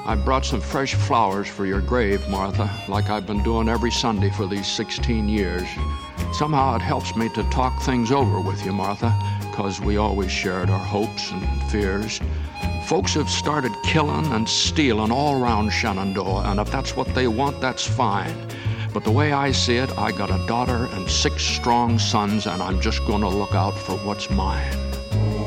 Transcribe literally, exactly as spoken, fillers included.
I brought some fresh flowers for your grave, Martha, like I've been doing every Sunday for these sixteen years. Somehow it helps me to talk things over with you, Martha, because we always shared our hopes and fears. Folks have started killing and stealing all around Shenandoah, and if that's what they want, that's fine. But the way I see it, I got a daughter and six strong sons, and I'm just gonna look out for what's mine.